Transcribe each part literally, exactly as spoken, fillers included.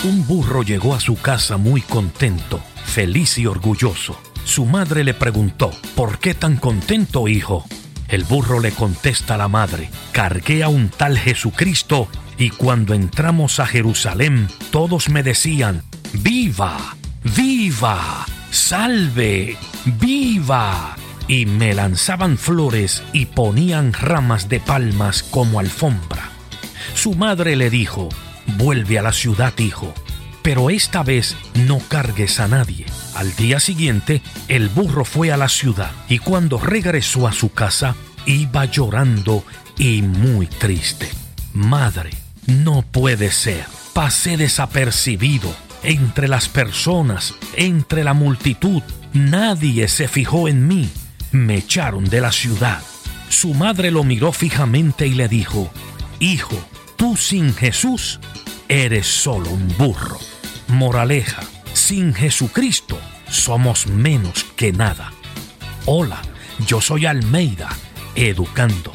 Un burro llegó a su casa muy contento, feliz y orgulloso. Su madre le preguntó: ¿por qué tan contento, hijo? El burro le contesta a la madre: cargué a un tal Jesucristo y cuando entramos a Jerusalén todos me decían: ¡viva! ¡Viva! ¡Salve! ¡Viva! Y me lanzaban flores y ponían ramas de palmas como alfombra. Su madre le dijo: vuelve a la ciudad, hijo, pero esta vez no cargues a nadie. Al día siguiente, el burro fue a la ciudad y cuando regresó a su casa, iba llorando y muy triste. Madre, no puede ser. Pasé desapercibido entre las personas, entre la multitud. Nadie se fijó en mí. Me echaron de la ciudad. Su madre lo miró fijamente y le dijo: hijo, tú sin Jesús eres solo un burro. Moraleja: sin Jesucristo somos menos que nada. Hola, yo soy Almeida, educando.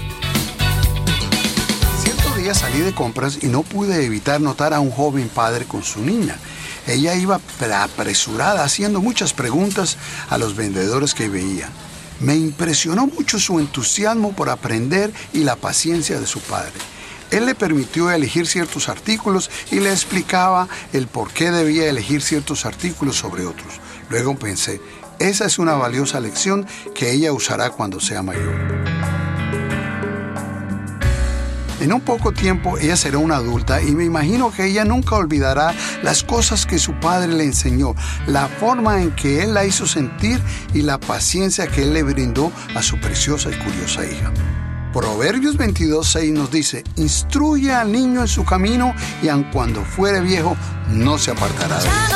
Cierto día salí de compras y no pude evitar notar a un joven padre con su niña. Ella iba apresurada haciendo muchas preguntas a los vendedores que veía. Me impresionó mucho su entusiasmo por aprender y la paciencia de su padre. Él le permitió elegir ciertos artículos y le explicaba el por qué debía elegir ciertos artículos sobre otros. Luego pensé, esa es una valiosa lección que ella usará cuando sea mayor. En un poco tiempo ella será una adulta y me imagino que ella nunca olvidará las cosas que su padre le enseñó, la forma en que él la hizo sentir y la paciencia que él le brindó a su preciosa y curiosa hija. Proverbios veintidós, seis nos dice: instruye al niño en su camino y aun cuando fuere viejo no se apartará de él.